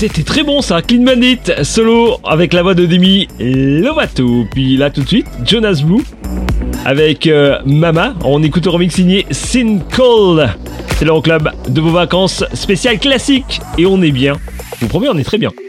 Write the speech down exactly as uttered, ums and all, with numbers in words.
C'était très bon ça, Clean Bandit, solo avec la voix de Demi Lovato. Puis là tout de suite, Jonas Blue avec euh, Mama. On écoute un remix signé Sin Cole. C'est l'Euroclub de vos vacances spéciales classiques. Et on est bien. Je vous promets, on est très bien.